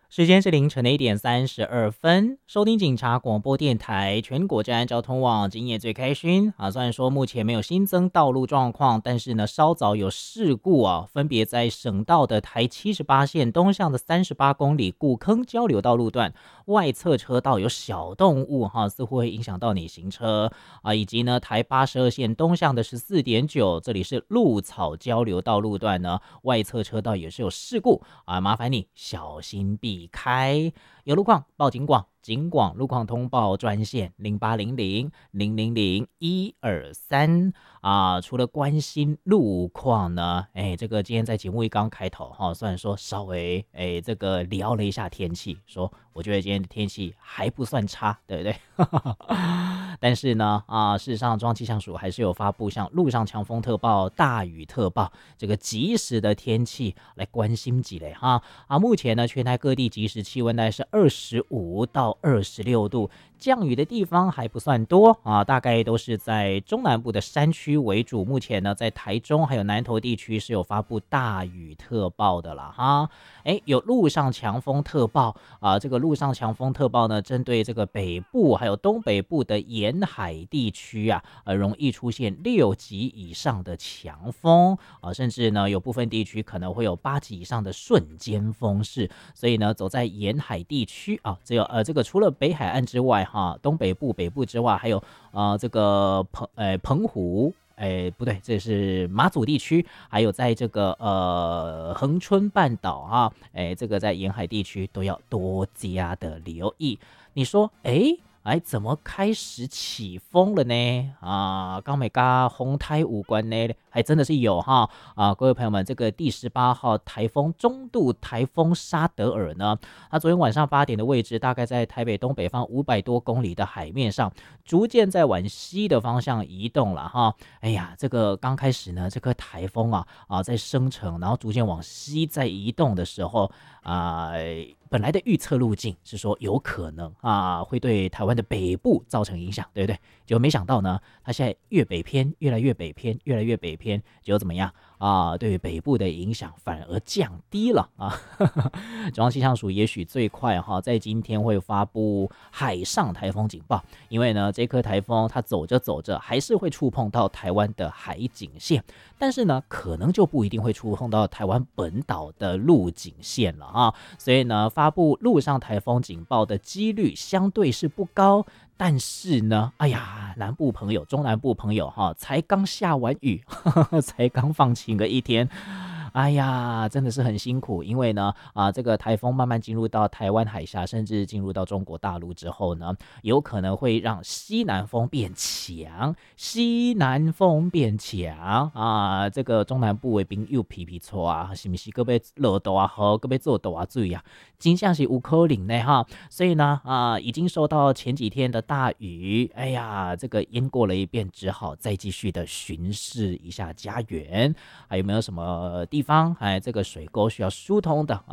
时间是凌晨的1点32分，收听警察广播电台全国治安交通网，今夜最开心啊！虽然说目前没有新增道路状况，但是呢，稍早有事故啊，分别在省道的台78线东向的38公里故坑交流道路段外侧车道有小动物哈，似乎会影响到你行车啊，以及呢台82线东向的14.9，这里是鹿草交流道路段呢，外侧车道也是有事故啊，麻烦你小心避开。有路况报警广路况通报专线0800000123啊。除了关心路况呢，这个今天在节目一刚开头哈，虽然说稍微这个聊了一下天气，说我觉得今天的天气还不算差，对不对？但是呢事实上中央气象署还是有发布像陆上强风特报、大雨特报这个即时的天气来关心几类哈目前呢全台各地即时气温大概是25到26度，降雨的地方还不算多大概都是在中南部的山区为主。目前呢在台中还有南投地区是有发布大雨特报的啦哈。有陆上强风特报这个陆上强风特报呢，针对这个北部还有东北部的沿海地区容易出现6级以上的强风甚至呢有部分地区可能会有8级以上的瞬间风势。所以呢，走在沿海地区只有这个除了北海岸之外东北部、北部之外，还有这个澎湖。不对，这是马祖地区，还有在这个恒春半岛这个在沿海地区都要多加的留意。你说，怎么开始起风了呢？刚没跟红台无关呢？还真的是有各位朋友们，这个第18号台风中度台风沙德尔呢，它昨天晚上8点的位置，大概在台北东北方500多公里的海面上，逐渐在往西的方向移动了这个刚开始呢，这颗台风在生成，然后逐渐往西在移动的时候本来的预测路径是说有可能会对台湾的北部造成影响，对不对？结果没想到呢，它现在越北偏，越来越北偏，越来越北偏，结果怎么样对于北部的影响反而降低了中央气象署也许最快在今天会发布海上台风警报，因为呢这颗台风它走着走着还是会触碰到台湾的海警线，但是呢可能就不一定会触碰到台湾本岛的陆警线了所以呢发布陆上台风警报的几率相对是不高。但是呢，南部朋友、中南部朋友才刚下完雨，才刚放晴个一天，真的是很辛苦。因为呢，这个台风慢慢进入到台湾海峡，甚至进入到中国大陆之后呢，有可能会让西南风变强，这个中南部的朋友皮皮错是不是各位落大雨，各位做大水真像是有可能的所以呢，已经受到前几天的大雨，这个淹过了一遍，只好再继续的巡视一下家园，还有没有什么地方这个水沟需要疏通的